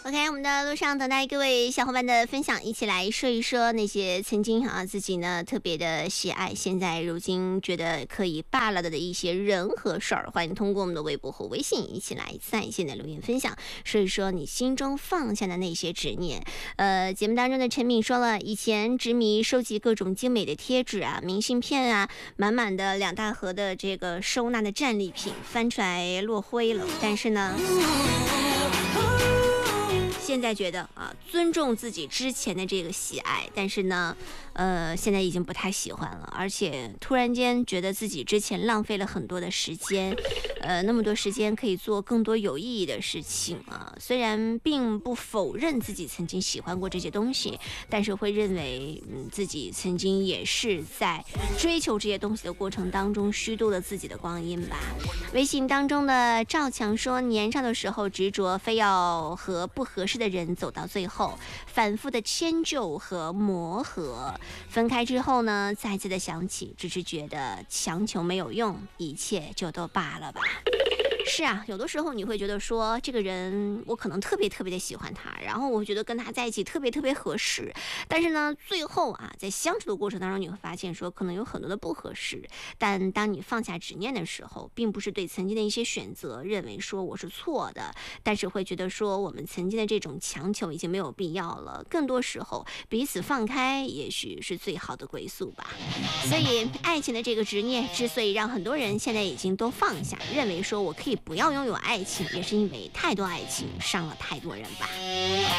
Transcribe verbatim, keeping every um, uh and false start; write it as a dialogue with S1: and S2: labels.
S1: OK， 我们的路上等待各位小伙伴的分享，一起来说一说那些曾经啊自己呢特别的喜爱，现在如今觉得可以罢了的一些人和事儿。欢迎通过我们的微博和微信一起来在线的留言分享，说一说你心中放下的那些执念。呃，节目当中的陈敏说了，以前执迷收集各种精美的贴纸啊、明信片啊，满满的两大盒的这个收纳的战利品，翻出来落灰了。但是呢，现在觉得啊，尊重自己之前的这个喜爱，但是呢，呃，现在已经不太喜欢了，而且突然间觉得自己之前浪费了很多的时间，呃，那么多时间可以做更多有意义的事情啊。虽然并不否认自己曾经喜欢过这些东西，但是会认为，嗯，自己曾经也是在追求这些东西的过程当中虚度了自己的光阴吧。微信当中的赵强说，年少的时候执着，非要和不合适的人走到最后，反复的迁就和磨合，分开之后呢，再次的想起，只是觉得强求没有用，一切就都罢了吧。是啊，有的时候你会觉得说，这个人我可能特别特别的喜欢他，然后我觉得跟他在一起特别特别合适，但是呢，最后啊，在相处的过程当中，你会发现说，可能有很多的不合适。但当你放下执念的时候，并不是对曾经的一些选择认为说我是错的，但是会觉得说，我们曾经的这种强求已经没有必要了。更多时候，彼此放开，也许是最好的归宿吧。所以，爱情的这个执念，之所以让很多人现在已经都放下，认为说我可以不要拥有爱情，也是因为太多爱情伤了太多人吧。